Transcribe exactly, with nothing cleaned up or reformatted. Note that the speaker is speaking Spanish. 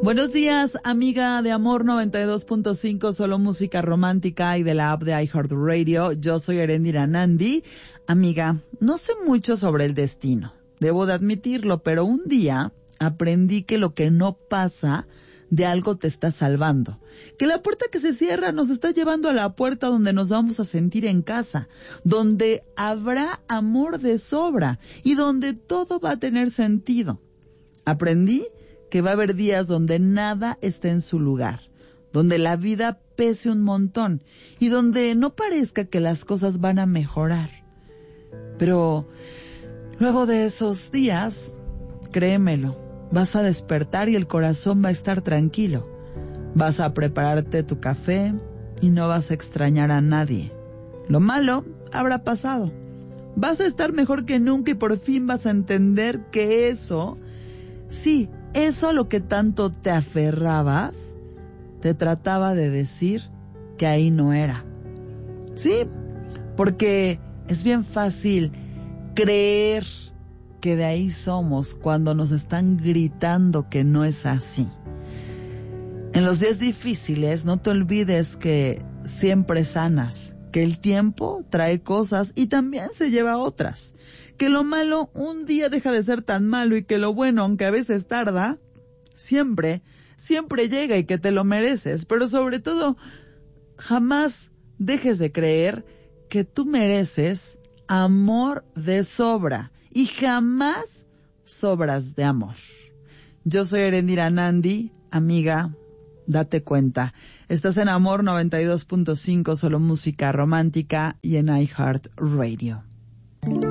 Buenos días, amiga de Amor noventa y dos punto cinco, solo música romántica y de la app de iHeartRadio. Yo soy Erendira Nandi. Amiga, no sé mucho sobre el destino, debo de admitirlo, pero un día aprendí que lo que no pasa de algo te está salvando. Que la puerta que se cierra nos está llevando a la puerta donde nos vamos a sentir en casa, donde habrá amor de sobra y donde todo va a tener sentido. Aprendí que va a haber días donde nada esté en su lugar, donde la vida pese un montón y donde no parezca que las cosas van a mejorar. Pero luego de esos días, créemelo, vas a despertar y el corazón va a estar tranquilo. Vas a prepararte tu café y no vas a extrañar a nadie. Lo malo habrá pasado. Vas a estar mejor que nunca y por fin vas a entender que eso, sí, eso a lo que tanto te aferrabas, te trataba de decir que ahí no era. Sí, porque es bien fácil creer que de ahí somos cuando nos están gritando que no es así. En los días difíciles no te olvides que siempre sanas, que el tiempo trae cosas y también se lleva otras, que lo malo un día deja de ser tan malo y que lo bueno, aunque a veces tarda, siempre, siempre llega y que te lo mereces. Pero sobre todo, jamás dejes de creer que tú mereces amor de sobra y jamás sobras de amor. Yo soy Erendira Nandi, amiga, date cuenta. Estás en Amor noventa y dos punto cinco, solo música romántica y en iHeartRadio.